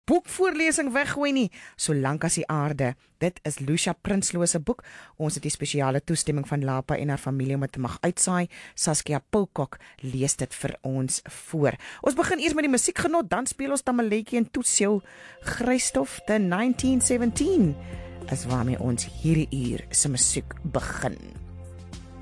boekvoorlesing weggooi nie, solank as die aarde. Dit is Lucia Prinsloo se boek. Ons het die spesiale toestemming van Lapa en haar familie om dit te mag uitsaai. Saskia Pocock lees dit vir ons voor. Ons begin eers met die musiekgenot, dan speel ons Tamaletjie en toets jou Christoph the 1917. As waarmee ons hierdie uur se musiek begin.